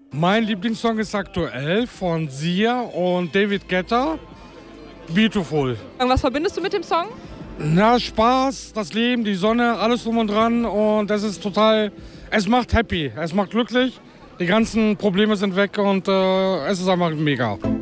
Mein Lieblingssong ist aktuell von Sia und David Guetta. Beautiful. Was verbindest du mit dem Song? Na, Spaß, das Leben, die Sonne, alles drum und dran. Und es ist total, es macht happy, es macht glücklich. Die ganzen Probleme sind weg und es ist einfach mega.